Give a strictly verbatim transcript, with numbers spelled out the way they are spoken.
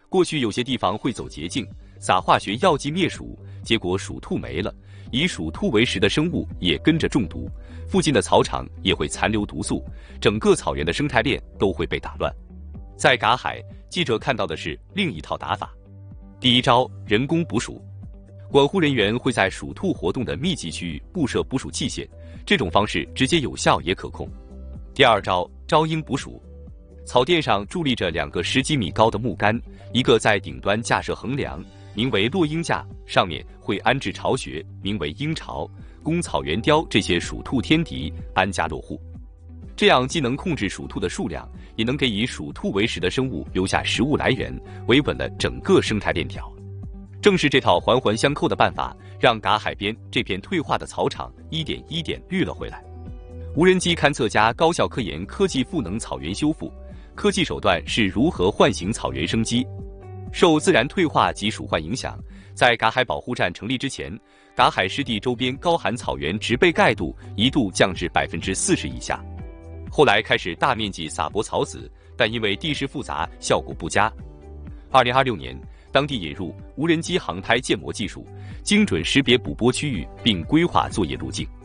过去有些地方会走捷径，撒化学药剂灭鼠，结果鼠兔没了，以鼠兔为食的生物也跟着中毒，附近的草场也会残留毒素，整个草原的生态链都会被打乱。在嘎海，记者看到的是另一套打法。第一招，人工捕鼠。管护人员会在鼠兔活动的密集区域布设捕鼠器械，这种方式直接有效也可控。第二招，招鹰捕鼠。草甸上伫立着两个十几米高的木杆，一个在顶端架设横梁，名为落鹰架，上面会安置巢穴，名为鹰巢，供草原雕这些鼠兔天敌安家落户。这样既能控制鼠兔的数量，也能给以鼠兔为食的生物留下食物来源，维稳了整个生态链条。正是这套环环相扣的办法，让嘎海边这片退化的草场一点一点绿了回来。无人机勘测家高效科研科技赋能草原修复，科技手段是如何唤醒草原生机？受自然退化及鼠患影响，在嘎海保护站成立之前，嘎海湿地周边高寒草原植被盖度一度降至百分之四十以下。后来开始大面积撒播草籽，但因为地势复杂，效果不佳。二零二六年，当地引入无人机航拍建模技术，精准识别捕播区域并规划作业路径。